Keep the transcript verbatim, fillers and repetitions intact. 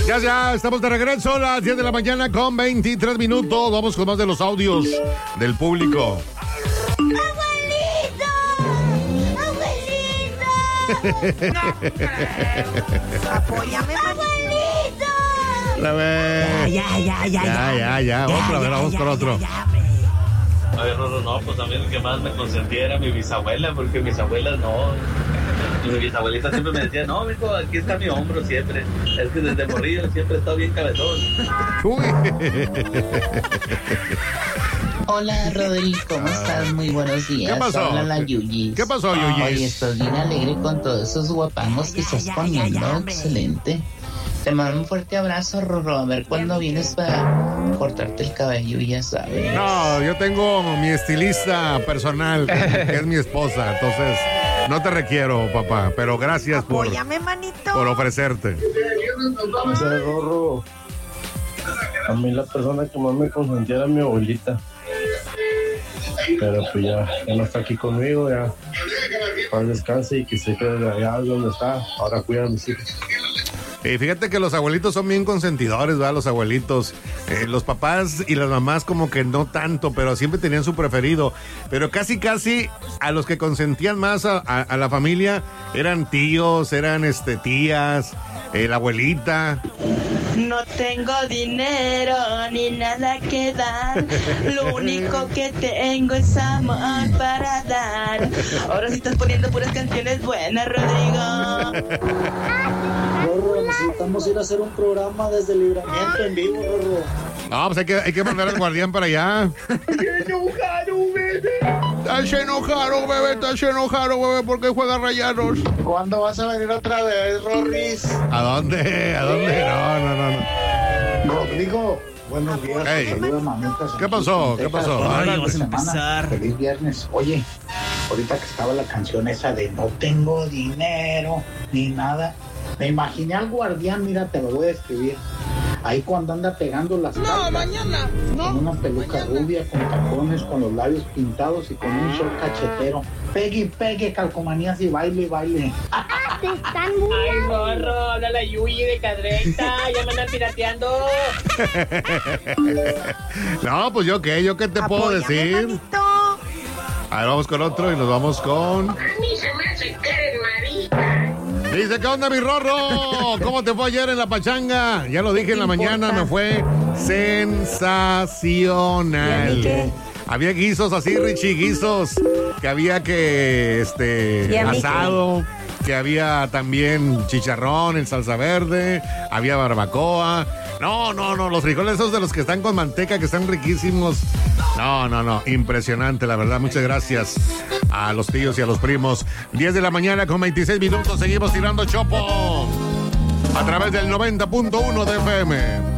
Ya, ya, estamos de regreso a las diez de la mañana con veintitrés minutos. Vamos con más de los audios del público. ¡Abuelito! ¡Abuelito! Apóyame, ¡Abuelito! La vez. Ya, ya, ya, ya. Ya, ya, ya. Otro, a ver, vamos con otro. A ver, no, no, no, pues a mí el que más me consentía era mi bisabuela, porque mis abuelas no. Mi bisabuelita siempre me decía, no, mijo, aquí está mi hombro siempre. Es que desde morrillo siempre he estado bien cabezón. Uy. Hola, Rodrigo, ¿cómo estás? Muy buenos días. ¿Qué pasó? Hola, la Yuyis. ¿Qué pasó, Yuyis? Oye, estás bien alegre con todos esos guapangos que estás poniendo. Excelente. Te mando un fuerte abrazo, Rorro. A ver cuándo vienes para cortarte el cabello, ya sabes. No, yo tengo mi estilista personal, que es mi esposa, entonces no te requiero, papá, pero gracias por, Apóyame, manito. por ofrecerte. Dice Rorro, a mí la persona que más me consentía era mi abuelita. Pero pues ya, ya no está aquí conmigo, ya. Para descanse y que se quede allá donde está. Ahora cuida a mis hijos. Y fíjate que los abuelitos son bien consentidores, ¿verdad? Los abuelitos. Eh, los papás y las mamás como que no tanto, pero siempre tenían su preferido. Pero casi, casi a los que consentían más a, a, a la familia eran tíos, eran este tías, eh, la abuelita. No tengo dinero ni nada que dar. Lo único que tengo es amor para dar. Ahora sí estás poniendo puras canciones buenas, Rodrigo. Rorro, necesitamos ir a hacer un programa desde Libramiento en vivo, Rorro. No, pues hay que, hay que mandar al guardián para allá. ¡Se enojaron, bebé! Se enojaron, bebé, se enojaron, bebé, porque juega Rayados. ¿Cuándo vas a venir otra vez, Rorris? ¿A dónde? ¿A dónde? No, no, no, no. Rodrigo, buenos días. Hey. Saludos, mamitas. ¿Qué pasó? ¿Qué pasó? Ay, vas a empezar. Feliz viernes. Oye, ahorita que estaba la canción esa de no tengo dinero ni nada, me imaginé al guardián, mira, te lo voy a escribir. Ahí cuando anda pegando las cartas. No, mañana. No. Con una peluca rubia, con tacones, con los labios pintados y con un short cachetero. Pegue y pegue, calcomanías y baile y baile. ¡Te están muy... Ay, Rorro, habla la Yuyi de Cadreita. Ya me andan pirateando. No, pues yo qué, yo qué te puedo Apóyame, decir. manito. A ver, vamos con otro y nos vamos con... A mí se me hace que eres marica. Dice, ¿qué onda, mi Rorro? ¿Cómo te fue ayer en la pachanga? Ya lo dije en la mañana, me fue sensacional. qué? Había guisos así, Richie, guisos, que había que, este, ¿Y a mí asado, que había también chicharrón en salsa verde, había barbacoa. No, no, no, los frijoles esos de los que están con manteca, que están riquísimos. No, no, no, impresionante, la verdad. Muchas gracias a los tíos y a los primos. diez de la mañana con veintiséis minutos, seguimos tirando chopo a través del noventa punto uno de F M.